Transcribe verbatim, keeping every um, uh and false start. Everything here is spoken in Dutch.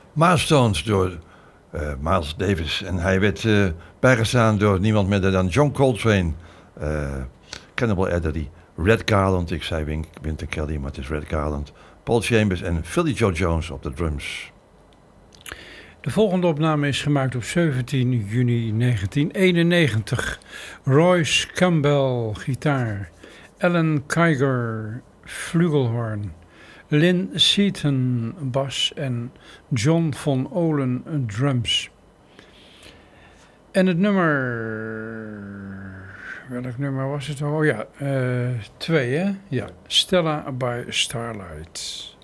Milestones door uh, Miles Davis. En hij werd uh, bijgestaan door niemand minder dan John Coltrane, uh, Cannibal Adderley, Red Garland, ik zei Wink, Wynton Kelly, maar het is Red Garland, Paul Chambers en Philly Joe Jones op de drums. De volgende opname is gemaakt op zeventien juni negentien eenennegentig. Royce Campbell, gitaar. Alan Kiger, flugelhorn. Lynn Seaton, bas. En John von Olen, drums. En het nummer... Welk nummer was het? Oh ja, uh, twee hè? Ja, Stella by Starlight.